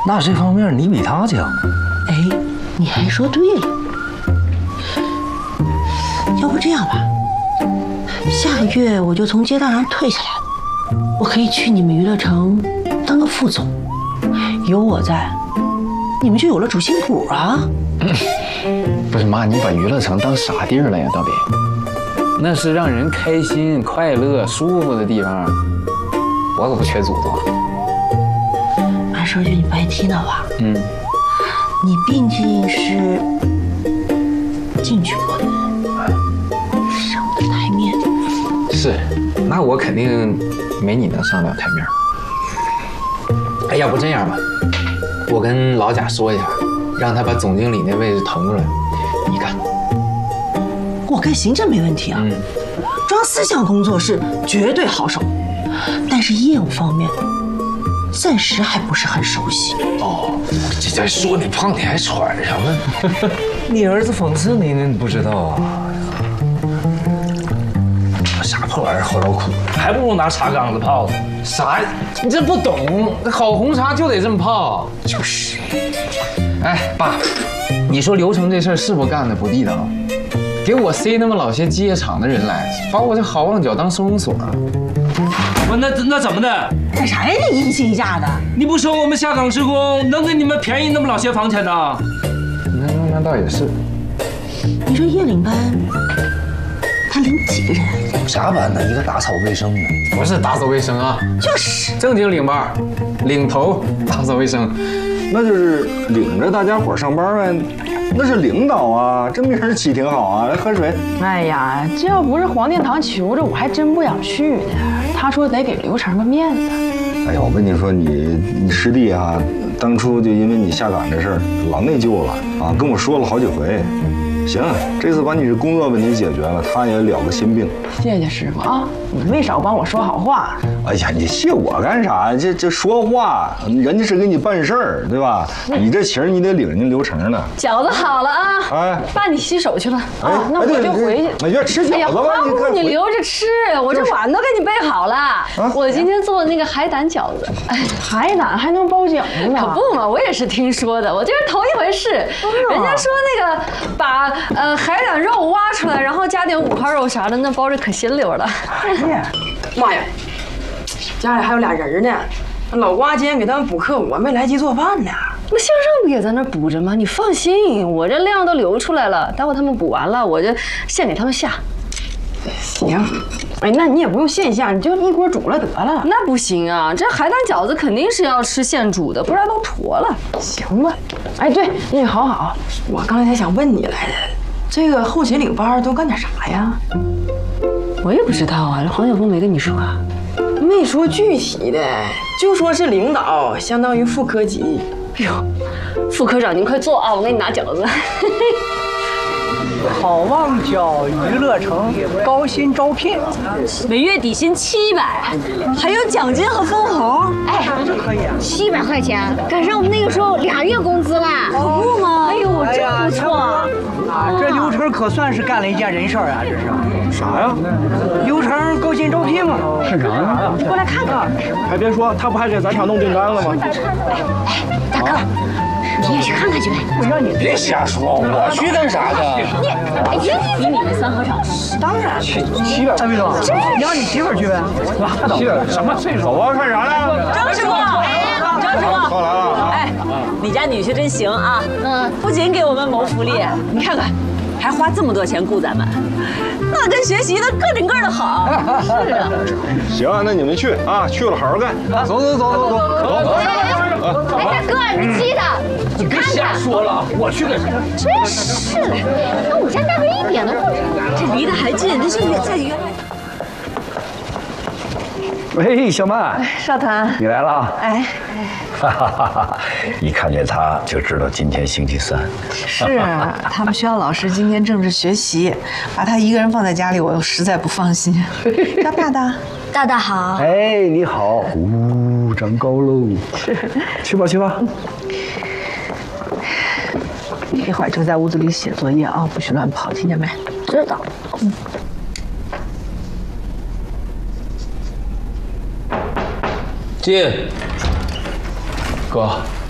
那这方面你比他强。 哎，你还说对了。要不这样吧，下个月我就从接单上退下来了，我可以去你们娱乐城当个副总，有我在，你们就有了主心骨啊。 不是妈，你把娱乐城当啥地儿了呀？到底？那是让人开心、快乐、舒服的地方，我可不缺祖宗。 按说句你不爱听的话，你毕竟是进去过的人，上的台面。 是，那我肯定没你能上了台面。哎，要不这样吧，我跟老贾说一下，让他把总经理那位置腾出来，你干。 我干行政没问题啊，装思想工作室绝对好手，但是业务方面暂时还不是很熟悉。 哦，这再说你胖，你还喘上了。 你儿子讽刺你呢，你不知道啊？啥破玩意儿好劳苦，还不如拿茶缸子泡呢。 啥？你这不懂，好红茶就得这么泡。就是。哎，爸，你说流程这事儿是不干的不地道？给我塞那么老些机械厂的人来，把我这好望角当收容所。 不，那怎么的？ 干啥呀？你一惊一乍的。 你不收我们下岗职工，能给你们便宜那么老些房钱呢？ 那倒也是。 你说夜领班，他领几个人？ 啥班呢？一个打扫卫生的。 不是打扫卫生啊， 就是正经领班，领头打扫卫生。 那就是领着大家伙上班呗，那是领导啊，这名儿起挺好啊。来喝水。 哎呀，这要不是黄殿堂求着，我还真不想去呢。他说得给刘成个面子。 哎呀，我跟你说，你师弟啊，当初就因为你下岗这事儿老内疚了啊，跟我说了好几回。行，这次把你这工作问题解决了，他也了个心病。 谢谢师傅啊，你没少帮我说好话。 哎呀，你谢我干啥？这说话，人家是给你办事儿，对吧？你这情儿你得领人家流程呢。 饺子好了啊！ 哎， 爸，你洗手去吧。 哎， 那我就回去。 哎呀，吃饺子吧， 花姑你留着吃，我这碗都给你备好了。我今天做那个海胆饺子，哎，海胆还能包饺子呢？可不嘛，我也是听说的，我这是头一回试。人家说那个把海胆肉挖出来，然后加点五花肉啥的，那包着可鲜溜了。 妈呀，家里还有俩人呢，老瓜今天给他们补课，我没来及做饭呢。 那向上不也在那补着吗？你放心，我这量都流出来了，待会他们补完了，我就现给他们下。 行，哎，那你也不用现下，你就一锅煮了得了。 那不行啊，这海胆饺子肯定是要吃现煮的，不然都坨了。 行吧，哎，对，那个好，我刚才想问你来着，这个后勤领班都干点啥呀？ 我也不知道啊，黄晓峰没跟你说啊？ 没说具体的，就说是领导，相当于副科级。 哎呦，副科长您快坐啊，我给你拿饺子。 好望角娱乐城高薪招聘， 每月底薪700，还有奖金和分红。 哎，这可以啊 ，700块钱，赶上我们那个时候2月工资了，可不吗？ 哎呦，真不错啊！这刘成可算是干了一件人事啊，这是啥呀？ 刘成高薪招聘嘛。 干啥呀？ 过来看看。 还别说，他不还给咱厂弄订单了吗？ 大哥，你也去看看去呗。 我让你别瞎说，我去干啥去？ 比你们3合少。 当然去700。蔡秘书，你让你媳妇去呗。 什么岁数？走啊，看啥呢？ 张师傅，张师傅， 到来了。 哎，你家女婿真行啊！不仅给我们谋福利，你看看，还花这么多钱雇咱们，那跟学习的个顶个的好。是啊。 行啊，那你们去啊，去了好好干。走。 哎，大哥，你记得你别瞎说了，我去干啥？ 真是的，跟我家大哥一点都不远， 这离得还近，这是在原来。 喂，小曼， 少团， 你来了。 哎， 哈哈哈哈！一看见他就知道今天星期3。 是他们学校老师今天正是学习，把他一个人放在家里，我又实在不放心。叫大大， 大大好。 哎，你好，长高喽。去吧。 一会儿就在屋子里写作业啊，不许乱跑，听见没？ 知道。 进，哥，